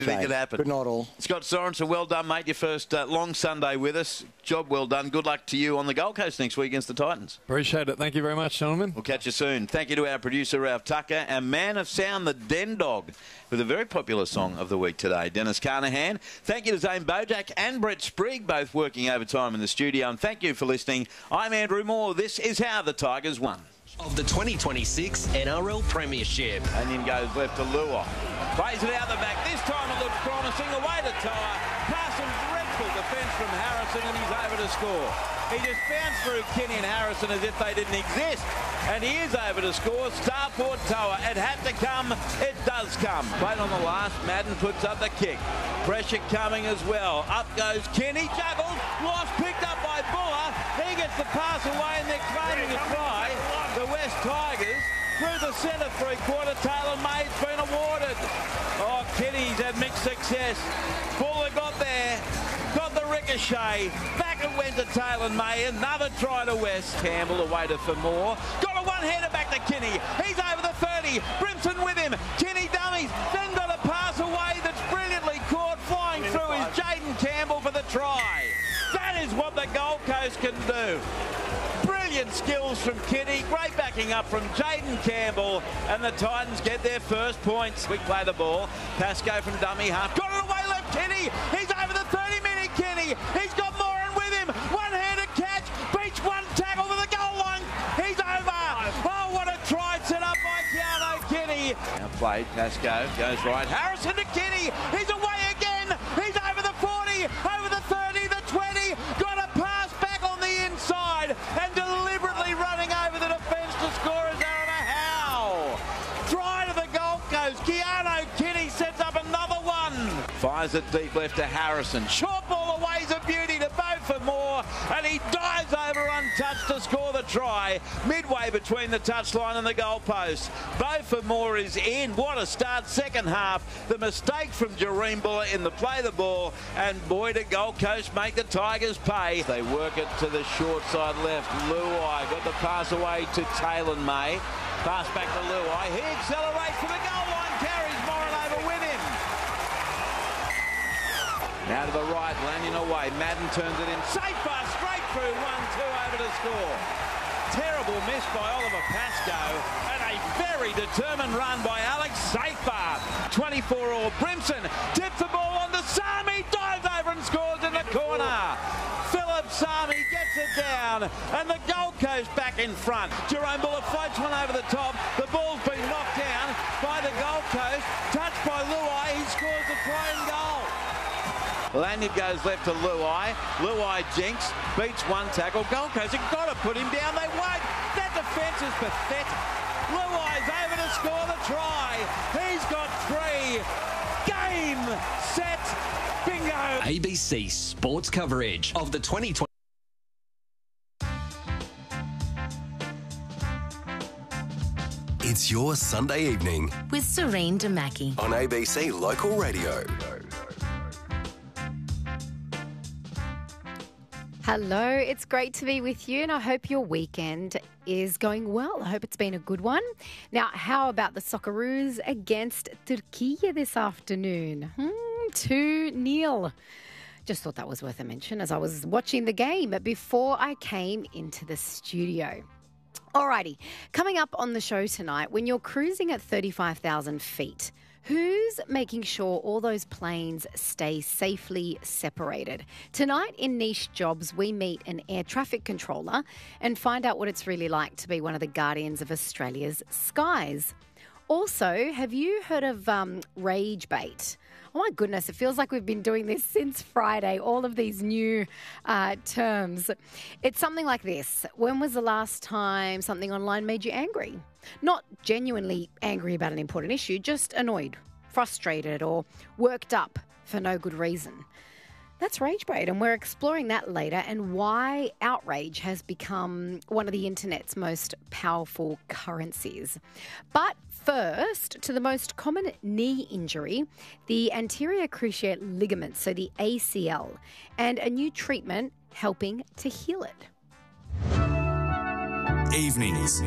You think it happened? But not all. Scott Sorensen, well done, mate. Your first long Sunday with us. Job well done. Good luck to you on the Gold Coast next week against the Titans. Appreciate it. Thank you very much, gentlemen. We'll catch you soon. Thank you to our producer, Ralph Tucker, and man of sound, the Den Dog, with a very popular song of the week today, Dennis Carnahan. Thank you to Zane Bojack and Brett Sprigg, both working overtime in the studio. And thank you for listening. I'm Andrew Moore. This is how the Tigers won. Of the 2026 NRL Premiership. And then goes left to Lua. Plays it out the back. This time it looks promising. Away to Toa. Passing dreadful defence from Harrison, and he's over to score. He just bounced through Kenny and Harrison as if they didn't exist. And he is over to score. Starport Toa. It had to come. It does come. Played on the last. Madden puts up the kick. Pressure coming as well. Up goes Kenny. Juggles. Lost. Picked up by Buller. He gets the pass away, and they're claiming a try. The West Tigers through the centre three-quarter. Taylor May's been awarded. Oh, Kenny's had mixed success. Buller got there. Got the ricochet. Back it went to Taylor May. Another try to West. Campbell away to for more. Got a one-hander back to Kenny. He's over the 30. Brimson with him. Kenny dummies. Then got a pass away that's brilliantly caught. Flying through is Jaden Campbell for the try. That is what the Gold Coast can do. Brilliant skills from Kenny. Great backing up from Jaden Campbell. And the Titans get their first points. We play the ball. Pascoe from dummy half. Got it away left Kenny. He's over the 30-minute Kenny. He's got Moran with him. One-handed catch. Beach one tackle to the goal line. He's over. Oh, what a try set up by Keanu Kenny. Now played. Pascoe goes right. Harrison to Kenny. He's away again. He's over the 40. Over the 30. The 20. Got a pass back on the inside. And deliberately running over the defence to score is Aaron Howe. Try to the Gold Coast. Keanu Kenny sets up another one. Fires it deep left to Harrison. Short ball away is a beauty to Beau for more. And he dives over untouched to score the try. Midway between the touchline and the goalpost. Beau for more is in. What a start. Second half. The mistake from Jareem Buller in the play the ball. And boy, did Gold Coast make the Tigers pay. They work it to the short side left. Luai got the pass away to Taylor May. Pass back to Luai. He accelerates to the goal line. Carries Moran over with him. Now to the right. Lanyon away. Madden turns it in. Safe pass straight through. 1-2 over to score. Terrible miss by Oliver Pascoe. And a very determined run by Alex Safar. 24-all. Brimson tips the ball on to Sami. Dives over and scores in the corner. Philip Sami gets it down, and the Gold Coast back in front. Jerome Buller floats one over the top. The ball's been knocked down by the Gold Coast. Touched by Luai. He scores the try-in goal. Lanyard goes left to Luai. Luai jinx, beats one tackle. Gold Coast have got to put him down. They won't. That defence is pathetic. Luai's over to score the try. He's got three. Game, set, bingo. ABC Sports coverage of the 2020. It's your Sunday evening with Serene Damaki on ABC Local Radio. Hello, it's great to be with you, and I hope your weekend is going well. I hope it's been a good one. Now, how about the Socceroos against Turkey this afternoon? 2-0. Just thought that was worth a mention as I was watching the game before I came into the studio. Alrighty, coming up on the show tonight, when you're cruising at 35,000 feet, who's making sure all those planes stay safely separated? Tonight in Niche Jobs, we meet an air traffic controller and find out what it's really like to be one of the guardians of Australia's skies. Also, have you heard of rage bait? Oh my goodness, it feels like we've been doing this since Friday, all of these new terms. It's something like this. When was the last time something online made you angry? Not genuinely angry about an important issue, just annoyed, frustrated, or worked up for no good reason. That's rage bait, and we're exploring that later and why outrage has become one of the internet's most powerful currencies. But first, to the most common knee injury, the anterior cruciate ligament, so the ACL, and a new treatment helping to heal it. Evenings.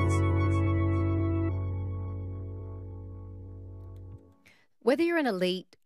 Whether you're an elite